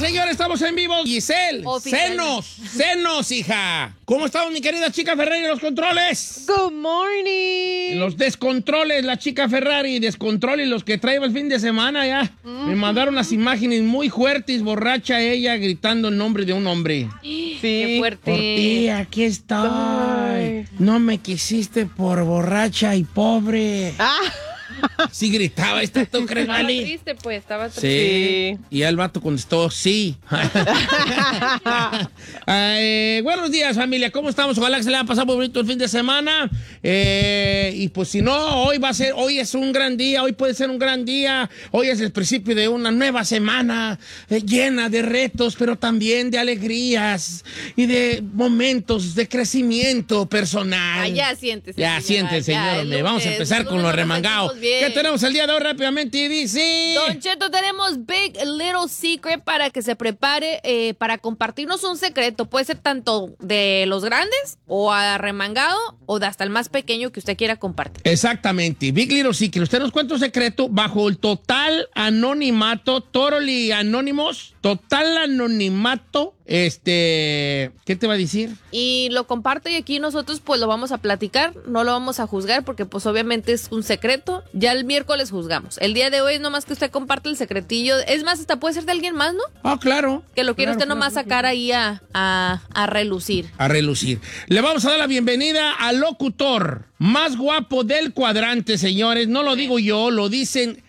señores, estamos en vivo. Giselle, senos, hija. ¿Cómo estamos, mi querida chica Ferrari en los controles? Good morning. Los descontroles, la chica Ferrari, descontroles los que trae el fin de semana ya. Me mandaron las imágenes muy fuertes, borracha ella gritando el nombre de un hombre. Sí. Qué fuerte. Por ti, aquí estoy. Ay. No me quisiste por borracha y pobre. Ah. Sí gritaba esta, ¿tú crees, Estaba Vali? triste, pues, estaba triste. Sí. Y el vato contestó, sí. Buenos días, familia. ¿Cómo estamos? Ojalá que se le haya pasado bonito el fin de semana. Y pues si no, hoy es un gran día, hoy puede ser un gran día. Hoy es el principio de una nueva semana llena de retos, pero también de alegrías y de momentos de crecimiento personal. Ya siéntese. Ya siéntese, señor. Vamos a empezar con los remangados. ¿Qué tenemos el día de hoy rápidamente? Y dice... Don Cheto, tenemos Big Little Secret para que se prepare para compartirnos un secreto. Puede ser tanto de los grandes o arremangado o de hasta el más pequeño que usted quiera compartir. Exactamente. Big Little Secret. Usted nos cuenta un secreto bajo el total anonimato, totally anónimos, total anonimato. ¿Qué te va a decir? Y lo comparto y aquí nosotros pues lo vamos a platicar, no lo vamos a juzgar porque pues obviamente es un secreto. Ya el miércoles juzgamos. El día de hoy es nomás que usted comparte el secretillo. Es más, hasta puede ser de alguien más, ¿no? Ah, claro. Que lo quiere Claro, usted nomás sacar ahí a relucir. A relucir. Le vamos a dar la bienvenida al locutor más guapo del cuadrante, señores. No lo digo yo, lo dicen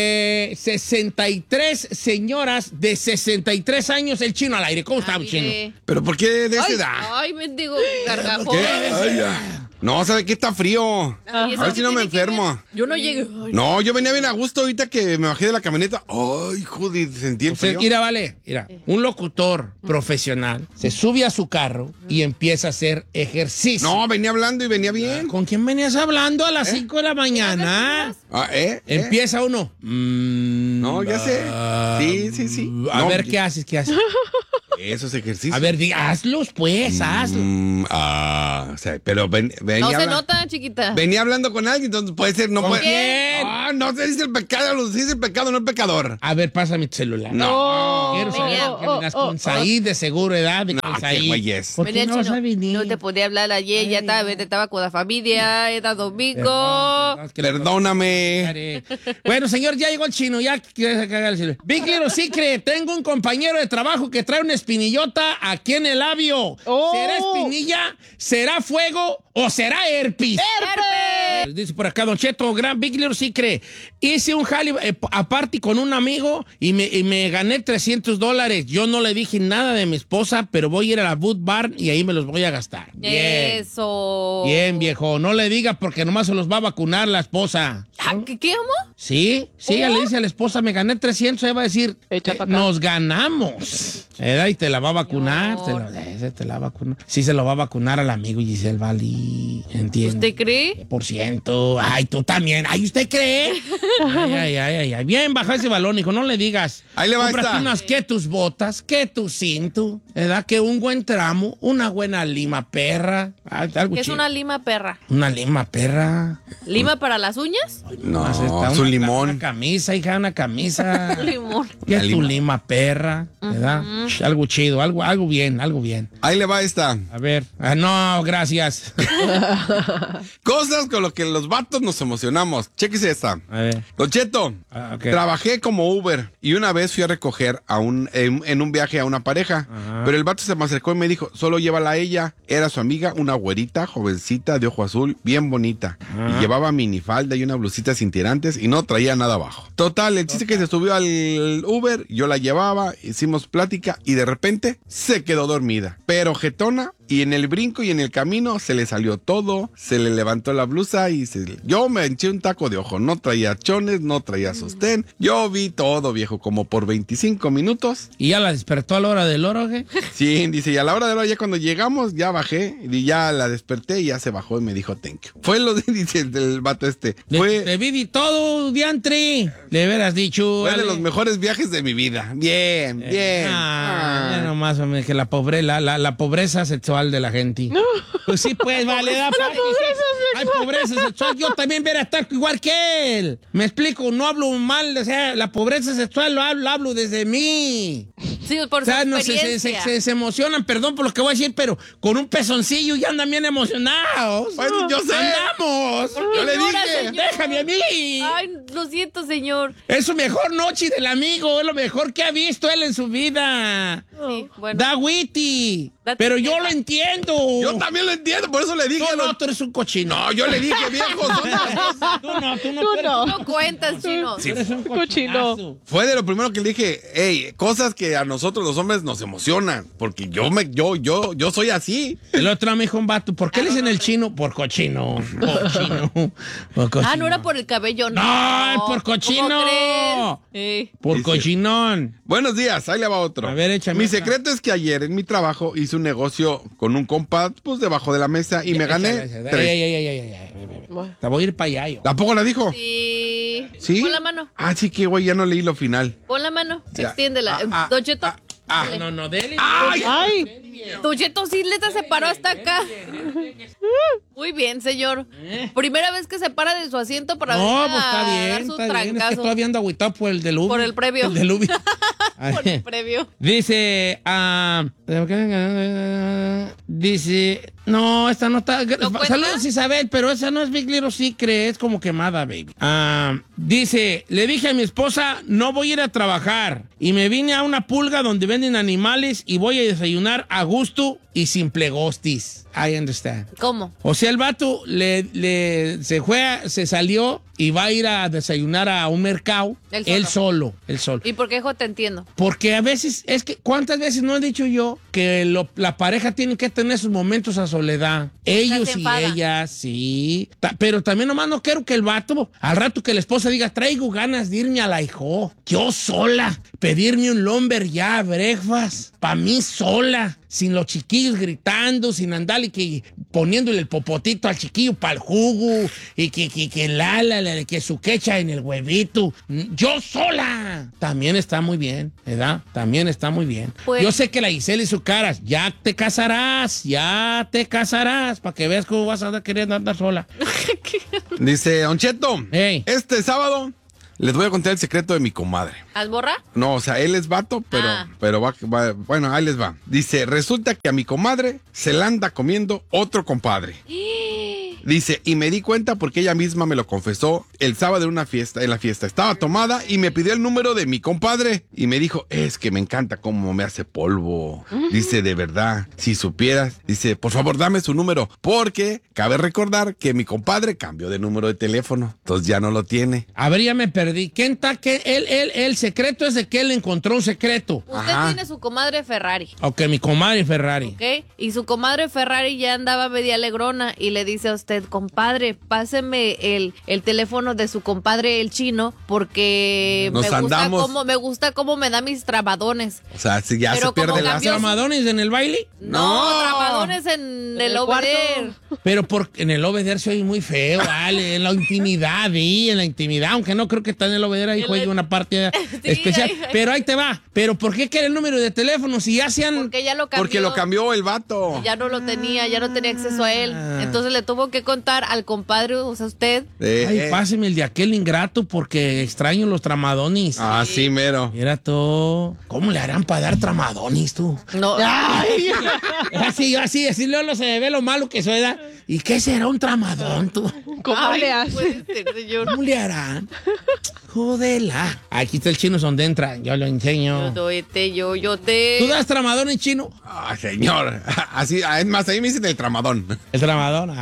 63 señoras de 63 años. El Chino al aire. ¿Cómo está, Chino? ¿Pero por qué de esa Ay, edad? ay, mendigo gargajón. ¿Qué? Ay, ya. No, ¿sabe qué? Está frío. Ay, A ver si no me tiene que ver. enfermo. Yo no llegué. Ay, No, yo venía bien a gusto ahorita que me bajé de la camioneta. Ay, joder, sentí el frío. Mira, un locutor profesional se sube a su carro y empieza a hacer ejercicio. No, venía hablando y venía bien. ¿Con quién venías hablando a las 5 de la mañana? Empieza uno. No, ya sé. Sí. A No, ver, ¿qué haces? Esos ejercicios. A ver, hazlos, pues, hazlos. O sea, pero venía no se hablando. nota, chiquita. Venía hablando con alguien, entonces puede ser, no ¿Con puede. quién? Ah, no se dice el pecado, se dice el pecado, no el pecador. A ver, pásame tu celular. No. Quiero saber que venías con Said, de seguro edad, de con qué Said. güey es. ¿Por qué Venía no vas Chino, a venir? no te podía hablar ayer, ya estaba con la familia, era domingo. Perdón, es que Perdóname. Bueno, señor, ya llegó el Chino, ya quiere cagar el celular. Big Little Secret, tengo un compañero de trabajo que trae una espinillota aquí en el labio. ¿Será espinilla? ¿Será fuego? ¿O será herpes? ¡Herpes! Dice por acá, Don Cheto, gran Big Little Secret. Hice un jale aparte con un amigo y me gané $300. Yo no le dije nada de mi esposa, pero voy a ir a la Boot Barn y ahí me los voy a gastar. Bien. Eso. Bien, viejo. No le diga porque nomás se los va a vacunar la esposa. ¿Qué, amor? Sí, ella le dice a la esposa, me gané 300, ella va a decir, Echa pa' acá. nos ganamos. Y te la va a vacunar, te la va a vacunar. Sí, se lo va a vacunar al amigo Giselle Vali, entiende. ¿Usted cree? Por ciento. Ay, tú también. Ay, ¿usted cree? Ay. Bien, baja ese balón, hijo, no le digas. Ahí le va Cómprate esta. unas, que tus botas, que tu cinto, ¿verdad? Que un buen tramo, una buena lima perra. Algo ¿Qué es chido. una lima perra? Una lima perra. ¿Lima para las uñas? No, Más está es un una limón. camisa, hija, una camisa. Limón. ¿Qué es La tu lima. lima perra? ¿Verdad? Algo chido, algo bien. Ahí le va esta. A ver. No, gracias. Cosas con las que los vatos nos emocionamos. Chéquese esta. A ver. Don Cheto, Ok. trabajé como Uber y una vez fui a recoger en un viaje a una pareja. Ajá. Pero el vato se me acercó y me dijo, solo llévala a ella. Era su amiga, una güerita, jovencita, de ojo azul, bien bonita. Ajá. Y llevaba minifalda y una blusita sin tirantes y no traía nada abajo. Total, el chiste que se subió al Uber, yo la llevaba, hicimos plática y de repente se quedó dormida. Pero jetona, y en el brinco y en el camino se le salió todo, se le levantó la blusa yo me eché un taco de ojo. No traía chones, no traía sostén. Yo vi todo, viejo, como por 25 minutos. ¿Y ya la despertó a la hora del oro, qué? Sí, dice, y a la hora de la hora, ya cuando llegamos, ya bajé, y ya la desperté y ya se bajó y me dijo thank you. Fue lo de, dice el vato este. Te vi todo, diantri. Le hubieras dicho. Fue de Ale. los mejores viajes de mi vida. Bien. Ya nomás, hombre, que la pobreza sexual de la gente. No. Pues sí, pues, vale. Hay pobreza sexual. Yo también voy a estar igual que él. Me explico, no hablo mal, o sea, la pobreza sexual lo hablo desde mí. Sí, por O sea, su no, se experiencia. emocionan, perdón por lo que voy a decir, pero con un pezoncillo ya andan bien emocionados. Pues, yo sé. ¡Andamos! Yo le Llora, dije. señor. ¡Déjame a mí! Ay, lo siento, señor. Es su mejor noche del amigo, es lo mejor que ha visto él en su vida. Sí, bueno. Da witty. Da Pero yo tristeza. lo entiendo. Yo también lo entiendo, por eso le dije. No, tú eres un cochino. No, yo le dije, viejo. Tú no. Tú eres- no. No cuentas, chino. tú eres un Cochino. cochinazo. Fue de lo primero que le dije, hey, cosas que a nosotros los hombres nos emocionan, porque yo soy así. El otro me dijo un vato, ¿por qué le dicen el chino? Por cochino. Cochino. Por cochino. Ah, no era por el cabello, no. No, es por cochino. ¿Cómo crees? Por Dice- cochinón. Buenos días, ahí le va otro. A ver, échame Mi otra. secreto es que ayer en mi trabajo hice un negocio con un compa, pues debajo de la mesa y me gané Échale, 3. Ey. Te voy a ir para allá yo. ¿Tampoco la dijo? Sí. ¿Sí? Pon la mano. Ah, sí que güey, ya no leí lo final. Pon la mano. Ya. Extiéndela. Don Cheto. No, dele. Ay, Don Cheto sí neta se paró hasta acá. Muy bien, señor. Primera vez que se para de su asiento para No, venir pues está a bien, dar su está bien. Es que trancazo. todavía ando agüitado por el del Ubi. Por el previo. El del Ubi. Por el previo. Dice, no, esta no está. cuenta? Saludos, Isabel, pero esa no es Big Little Secret, es como quemada, baby. Dice, le dije a mi esposa, no voy a ir a trabajar. Y me vine a una pulga donde venden animales y voy a desayunar a gusto y sin plegostis. I understand. ¿Cómo? O sea, el vato se salió y va a ir a desayunar a un mercado. Él solo. Él solo. ¿Y por qué, hijo, te entiendo? Porque a veces, es que, ¿cuántas veces no he dicho yo que la pareja tiene que tener sus momentos a soledad? Ellos se y enfada. ellas, sí. Pero también nomás no quiero que el vato, al rato que la esposa diga, traigo ganas de irme a la hijo, yo sola, pedirme un lumberjack breakfast, pa' mí sola, sin los chiquillos gritando, sin andarle poniéndole el popotito al chiquillo para el jugo, y que su quecha en el huevito. Yo sola. También está muy bien, ¿verdad? También está muy bien. Pues- Yo sé que la Giselle y su cara, ya te casarás, para que veas cómo vas a andar queriendo andar sola. Dice, Don Cheto, Ey. este sábado les voy a contar el secreto de mi comadre. ¿Alborra? No, o sea, él es vato, pero bueno, ahí les va. Dice, resulta que a mi comadre se la anda comiendo otro compadre. Dice, y me di cuenta porque ella misma me lo confesó el sábado en la fiesta. Estaba tomada y me pidió el número de mi compadre y me dijo, es que me encanta cómo me hace polvo. Dice, de verdad, si supieras, dice, por favor, dame su número, porque cabe recordar que mi compadre cambió de número de teléfono, entonces ya no lo tiene. A ver, ya me perdí. ¿Quién está? El secreto es de que él encontró un secreto. Usted Ajá. tiene su comadre Ferrari, Ok, mi comadre Ferrari. ¿ok? Y su comadre Ferrari ya andaba media alegrona y le dice a usted, compadre, páseme el teléfono de su compadre el chino porque Nos andamos. me gusta cómo me da mis trabadones. O sea, si ya Pero se pierde como la... cambió- ¿Tramadones en el baile? No, No. trabadones en el cuarto. Pero en el obeder se oye muy feo, vale, en la intimidad, aunque no creo que está en el obeder ahí juegue una parte especial. ahí. Pero ahí te va. ¿Pero por qué quiere el número de teléfono si ya sean... Porque ya lo cambió. Porque lo cambió el vato. Ya no lo tenía, ya no tenía acceso a él. Ah. Entonces le tuvo que contar al compadre, o sea, usted. Ay, páseme el de aquel ingrato porque extraño los tramadones. Sí, mero. Mira tú. ¿Cómo le harán para dar tramadones tú? No. Así luego se ve lo malo que soy, ¿verdad? ¿Y qué será un tramadón tú? ¿cómo Ay, le haces? puede ser, señor. ¿Cómo le harán? Jodela. Aquí está el chino donde entra, yo lo enseño. Yo te. ¿Tú das tramadones chino? Ah, señor. Así, es más, ahí me dicen el tramadón. El tramadón.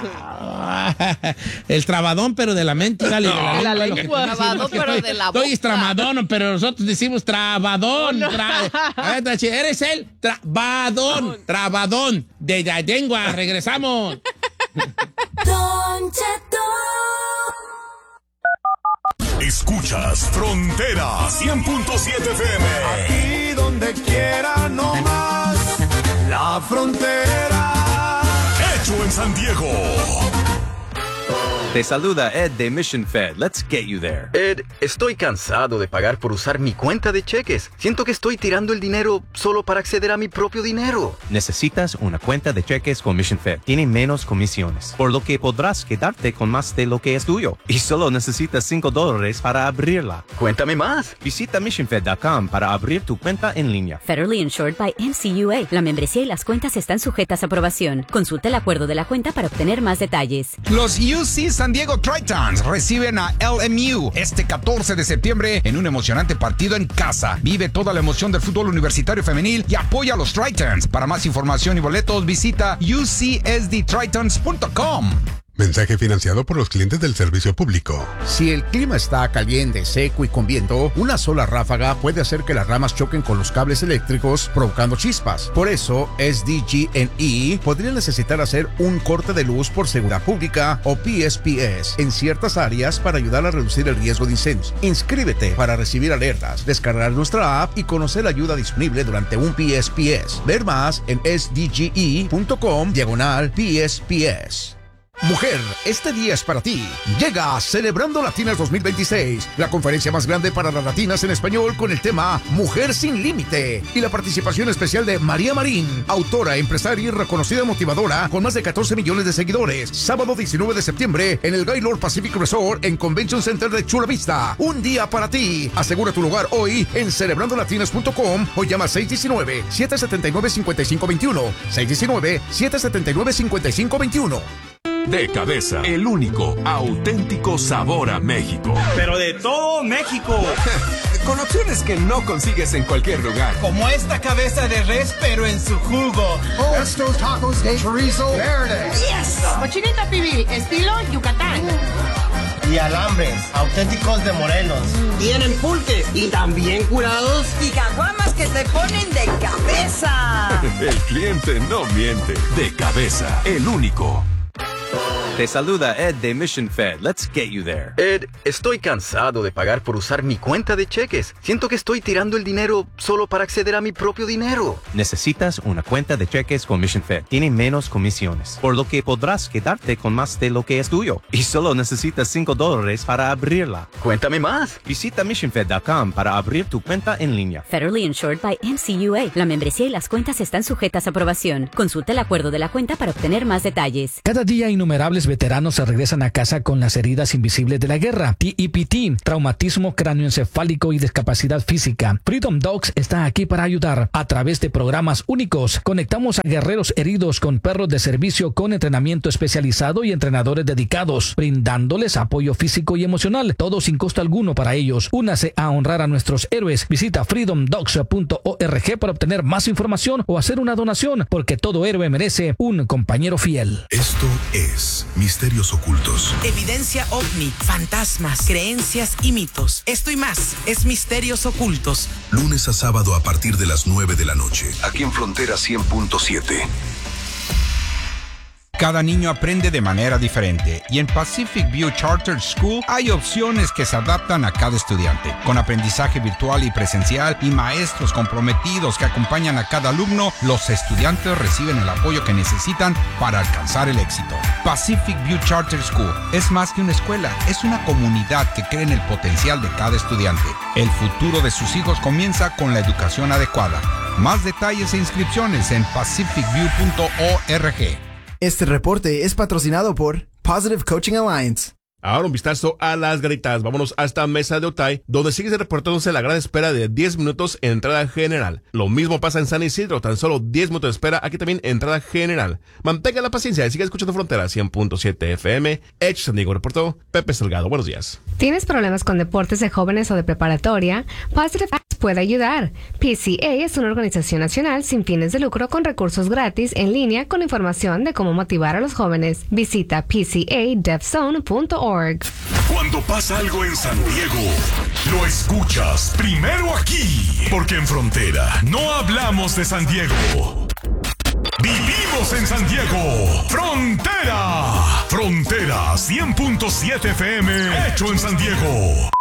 El trabadón, pero de la mente, dale. De la lo que lengua. te decimos, Trabadón, que pero estoy- de la estoy boca. tramadón, pero nosotros decimos trabadón. A ver, Tachi, eres el trabadón de la lengua. Regresamos. Don Cheto. Escuchas Frontera 100.7 FM. Aquí donde quiera, no más. La frontera. Hecho en San Diego. Te saluda Ed de Mission Fed. Let's get you there. Ed, estoy cansado de pagar por usar mi cuenta de cheques. Siento que estoy tirando el dinero solo para acceder a mi propio dinero. Necesitas una cuenta de cheques con Mission Fed. Tiene menos comisiones, por lo que podrás quedarte con más de lo que es tuyo. Y solo necesitas $5 para abrirla. Cuéntame más. Visita missionfed.com para abrir tu cuenta en línea. Federally insured by NCUA. La membresía y las cuentas están sujetas a aprobación. Consulta el acuerdo de la cuenta para obtener más detalles. Los UC San Diego Tritons reciben a LMU este 14 de septiembre en un emocionante partido en casa. Vive toda la emoción del fútbol universitario femenil y apoya a los Tritons. Para más información y boletos, visita ucsdtritons.com. Mensaje financiado por los clientes del servicio público. Si el clima está caliente, seco y con viento, una sola ráfaga puede hacer que las ramas choquen con los cables eléctricos, provocando chispas. Por eso, SDG&E podría necesitar hacer un corte de luz por seguridad pública o PSPS en ciertas áreas para ayudar a reducir el riesgo de incendios. Inscríbete para recibir alertas, descargar nuestra app y conocer la ayuda disponible durante un PSPS. Ver más en sdge.com/PSPS. Mujer, este día es para ti. Llega Celebrando Latinas 2026, la conferencia más grande para las latinas en español con el tema Mujer sin Límite y la participación especial de María Marín, autora, empresaria y reconocida motivadora con más de 14 millones de seguidores. Sábado 19 de septiembre en el Gaylord Pacific Resort en Convention Center de Chula Vista. Un día para ti. Asegura tu lugar hoy en celebrandolatinas.com o llama 619-779-5521. 619-779-5521. De Cabeza, el único auténtico sabor a México. Pero de todo México. Con opciones que no consigues en cualquier lugar. Como esta cabeza de res, pero en su jugo. Estos tacos de chorizo verde. Yes. Cochinita pibil, estilo Yucatán. Y alambres, auténticos de Morelos. Tienen pulques y también curados. Y caguamas que te ponen de cabeza. El cliente no miente. De Cabeza, el único. Te saluda Ed de Mission Fed. Let's get you there. Ed, estoy cansado de pagar por usar mi cuenta de cheques. Siento que estoy tirando el dinero solo para acceder a mi propio dinero. Necesitas una cuenta de cheques con Mission Fed. Tiene menos comisiones, por lo que podrás quedarte con más de lo que es tuyo. Y solo necesitas $5 para abrirla. Cuéntame más. Visita missionfed.com para abrir tu cuenta en línea. Federally insured by NCUA. La membresía y las cuentas están sujetas a aprobación. Consulta el acuerdo de la cuenta para obtener más detalles. Cada día innumerables veteranos se regresan a casa con las heridas invisibles de la guerra, TEPT, traumatismo cráneoencefálico y discapacidad física. Freedom Dogs está aquí para ayudar. A través de programas únicos, conectamos a guerreros heridos con perros de servicio con entrenamiento especializado y entrenadores dedicados, brindándoles apoyo físico y emocional, todo sin costo alguno para ellos. Únase a honrar a nuestros héroes. Visita freedomdogs.org para obtener más información o hacer una donación, porque todo héroe merece un compañero fiel. Esto es Misterios Ocultos. Evidencia ovni, fantasmas, creencias y mitos. Esto y más es Misterios Ocultos. Lunes a sábado a partir de las 9 de la noche. Aquí en Frontera 100.7. Cada niño aprende de manera diferente y en Pacific View Charter School hay opciones que se adaptan a cada estudiante. Con aprendizaje virtual y presencial y maestros comprometidos que acompañan a cada alumno, los estudiantes reciben el apoyo que necesitan para alcanzar el éxito. Pacific View Charter School es más que una escuela, es una comunidad que cree en el potencial de cada estudiante. El futuro de sus hijos comienza con la educación adecuada. Más detalles e inscripciones en pacificview.org. Este reporte es patrocinado por Positive Coaching Alliance. Ahora un vistazo a las garitas. Vámonos hasta Mesa de Otay, donde sigue reportándose la gran espera de 10 minutos en entrada general. Lo mismo pasa en San Isidro, tan solo 10 minutos de espera, aquí también entrada general. Mantenga la paciencia y siga escuchando Frontera 100.7 FM. Edge San Diego reportó Pepe Salgado. Buenos días. ¿Tienes problemas con deportes de jóvenes o de preparatoria? Positive Acts puede ayudar. PCA es una organización nacional sin fines de lucro con recursos gratis en línea con información de cómo motivar a los jóvenes. Visita pcadevzone.org. Cuando pasa algo en San Diego, lo escuchas primero aquí, porque en Frontera no hablamos de San Diego. Vivimos en San Diego. Frontera. Frontera 100.7 FM. Hecho en San Diego.